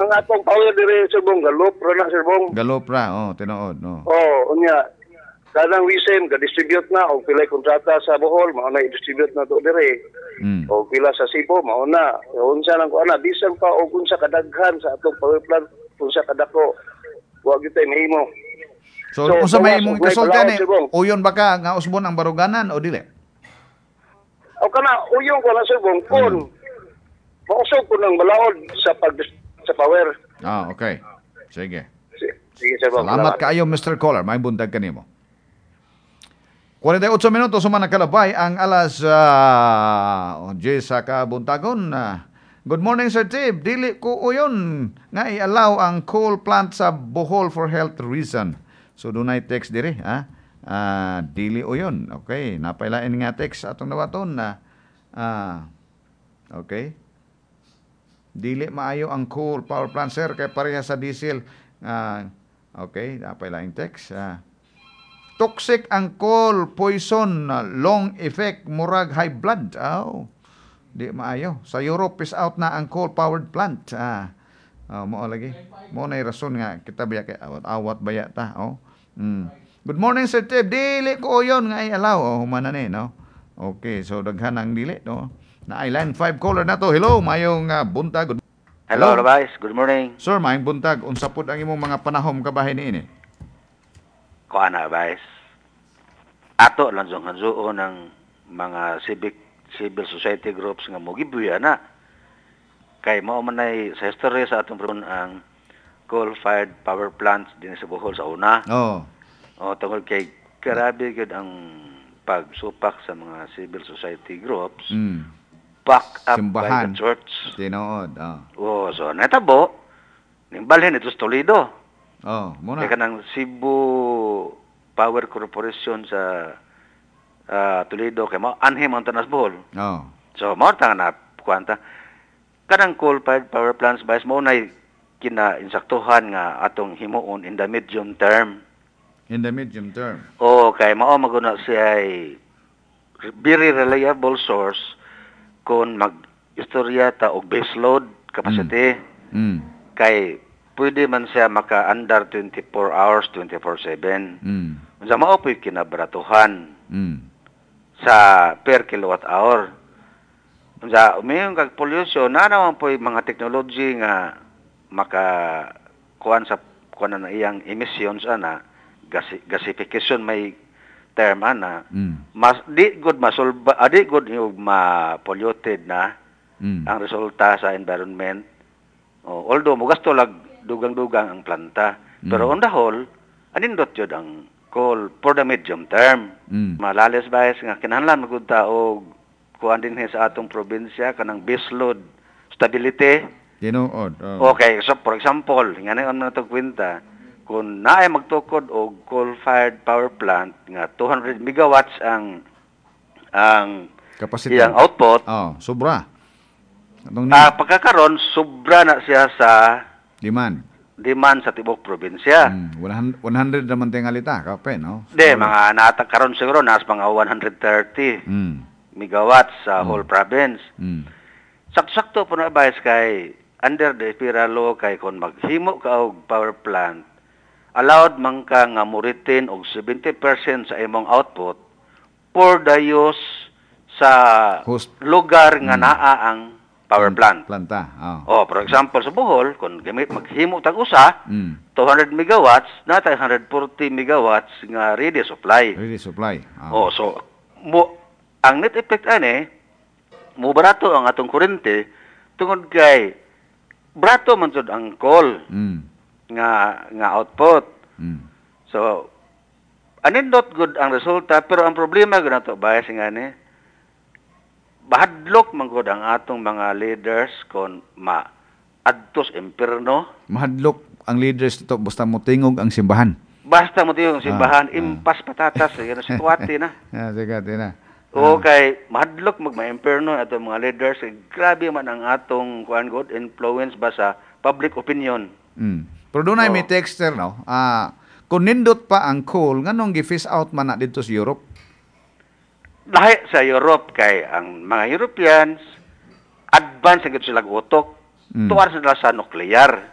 ang atong power dire Sir Bong galop ra na Sir Bong. Galopra, tinuod, no. Unya kadang wisim ga-distribute na o pila kontrata sa Bohol mao na i-distribute na to dire. O pila sa Cebu mao na. Unsa nang kuana bisan pa og unsa kadaghan sa atong power plant unsa kadako. Wa gyud tay mahimo. So unsa may imong ikasulti ani? Uyon ba ka nga usbon ang baruganan o dili? O kana uyong ko na Sir Bong kun mausog ko ng balaod sa sa power. Okay. Sige. Sige Sir Bong. Salamat kaayo Mr. Caller, may buntag kanimo. 48 minutos suman nakalabay ang alas 10 sa kabuntagon. Good morning Sir Tib. Dili ko uyon nga i-allow ang coal plant sa Bohol for health reason. So dunay text diri dili uyon. Okay, napailain nga text atong nawaton na okay. Dili maayo ang coal power plant sir kay pareha sa diesel. Okay, napailain text. Toxic ang coal, poison, long effect, murag high blood. Di maayo. Sa Europe is out na ang coal powered plant. Mo lagi. Mo na rason nga kita biya kay awat baya ta. Good morning Sir Tib. Dili ko yon nga i-allow. Humana ni, no? Okay, so daghan ang dili, no? Na line 5 caller na to. Hello, mayong buntag. Hello, Vice. Good morning. Sir, mayong buntag. Unsa pud ang imong mga panahom kabahin niini? Kuana, Vice. Ato lang hanzuon ng mga civil society groups nga mo gibuya na. Kay mao man nay sa history sa atong proon ang coal-fired power plants din sa Bohol sa una. Tungod kay grabe gyud ang pagsupak sa mga civil society groups. Back up simbahan by the church. Tinood. So natabo nimbalhin ito sa Toledo. Muna. Kaya kanang Cebu Power Corporation sa Toledo kay mao anhim ang tanas Bohol. So mao ta na kwanta kanang coal-fired power plants base mo nay kina-insaktuhan nga atong himuon in the medium term. In the medium term. Kay mao maguna siya ay very reliable source kung mag-istorya ta og base load capacity. Kay pwede man siya maka-under 24 hours, 24/7. Unsa mao po'y kinabratuhan sa per kilowatt hour. Unsa umayong kag pollution na naman po'y mga technology nga maka-kuan sa kuan na iyang emissions ana gasification may term ana mas di good masolba di good yung ma-polluted na ang resulta sa environment. Although mugasto lag dugang-dugang ang planta. Pero on the whole, anindot yun ang coal for the medium term. Malalis bias nga kinahanglan magud ta og kuan din sa atong probinsya kanang baseload stability. Okay, so for example, ngani on nato kwenta kung naay magtukod og coal-fired power plant nga 200 megawatts ang capacity iyang output. Sobra. Pagkakaroon sobra na siya sa demand sa tibok probinsya. 100 naman tingalita kape, no? Mga natakaroon siguro nas mga 130 megawatts sa whole province. Sakto-sakto po na bias kay under the FIRA law kay kung maghimo ka og power plant, allowed man ka nga mo-retain og 70% sa imong output for the use sa lugar nga naa ang power plant. For example, sa Bohol, kung maghimo tag usa, 200 megawatts, natay 140 megawatts nga ready supply. So ang net effect ani, mo barato ang atong kuryente tungod kay barato man jud ang coal nga output. So anindot good ang resulta pero ang problema gud nato bias ngani bahadlok man gud ang atong mga leaders kon adtos impierno. Mahadlok ang leaders dito basta motingog ang simbahan. Basta motingog ang simbahan, impas patatas yan sa tuwati na. Sigati na. Kay mahadlok magma-impierno ato mga leaders, grabe man ang atong kuan god influence ba sa public opinion. Pero doon ay may texter, no? Kung nindot pa ang coal, nganong gi-phase out man na dito sa Europe? Lahi sa Europe kay ang mga Europeans advance ang sila utok tuwar sila sa nuclear.